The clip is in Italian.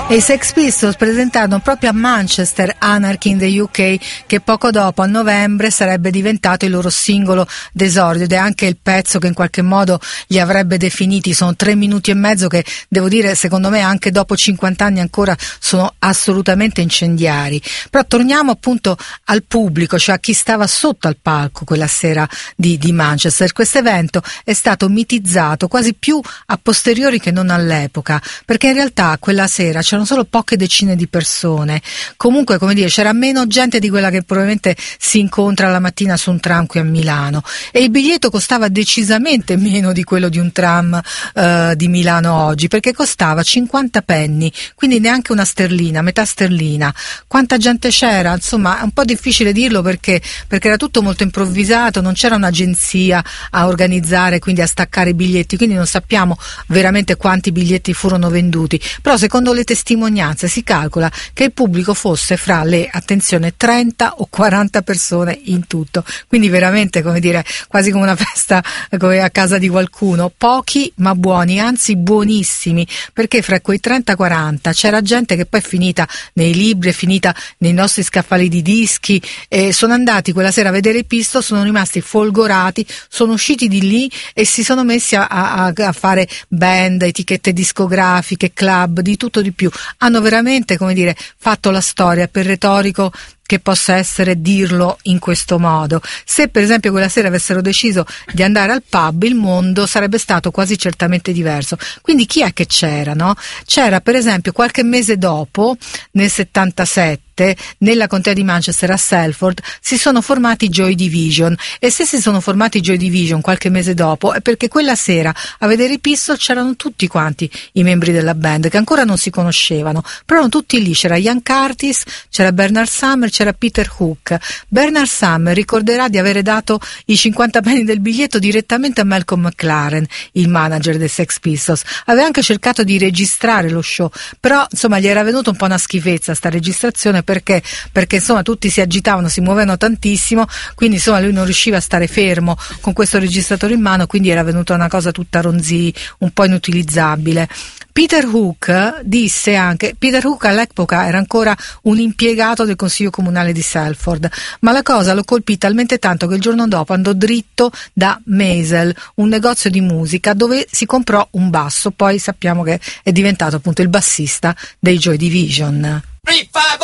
E i Sex Pistols presentarono proprio a Manchester Anarchy in the UK, che poco dopo, a novembre, sarebbe diventato il loro singolo d'esordio ed è anche il pezzo che in qualche modo li avrebbe definiti. Sono 3 minuti e mezzo che, devo dire, secondo me anche dopo 50 anni ancora sono assolutamente incendiari. Però torniamo appunto al pubblico, cioè a chi stava sotto al palco quella sera di Manchester. Questo evento è stato mitizzato quasi più a posteriori che non all'epoca, perché in realtà quella sera c'erano solo poche decine di persone. Comunque, come dire, c'era meno gente di quella che probabilmente si incontra la mattina su un tram qui a Milano, e il biglietto costava decisamente meno di quello di un tram di Milano oggi, perché costava 50 penny, quindi neanche una sterlina, metà sterlina. Quanta gente c'era? Insomma, è un po' difficile dirlo perché era tutto molto improvvisato, non c'era un'agenzia a organizzare, quindi a staccare i biglietti, quindi non sappiamo veramente quanti biglietti furono venduti, però secondo le testimonianze si calcola che il pubblico fosse fra le, attenzione, 30 o 40 persone in tutto, quindi veramente, come dire, quasi come una festa come a casa di qualcuno. Pochi ma buoni, anzi buonissimi, perché fra quei 30-40 c'era gente che poi è finita nei libri, è finita nei nostri scaffali di dischi, e sono andati quella sera a vedere i Pistols, sono rimasti folgorati, sono usciti di lì e si sono messi a fare band, etichette discografiche, club, di tutto di più. Hanno veramente, come dire, fatto la storia, per retorico che possa essere dirlo in questo modo. Se per esempio quella sera avessero deciso di andare al pub, il mondo sarebbe stato quasi certamente diverso. Quindi chi è che c'era, no? C'era per esempio qualche mese dopo, nel 77, nella contea di Manchester, a Salford, si sono formati i Joy Division, e se si sono formati i Joy Division qualche mese dopo è perché quella sera a vedere i Pistols c'erano tutti quanti i membri della band che ancora non si conoscevano, però erano tutti lì. C'era Ian Curtis, c'era Bernard Sumner, c'era Peter Hook. Bernard Sumner ricorderà di avere dato i 50 penny del biglietto direttamente a Malcolm McLaren, il manager dei Sex Pistols. Aveva anche cercato di registrare lo show, però insomma gli era venuta un po' una schifezza sta registrazione, perché insomma tutti si agitavano, si muovevano tantissimo, quindi insomma lui non riusciva a stare fermo con questo registratore in mano, quindi era venuta una cosa tutta ronzì, un po' inutilizzabile. Peter Hook disse anche, Peter Hook all'epoca era ancora un impiegato del Consiglio Comunale di Salford, ma la cosa lo colpì talmente tanto che il giorno dopo andò dritto da Maisel, un negozio di musica, dove si comprò un basso. Poi sappiamo che è diventato appunto il bassista dei Joy Division. 3, 5,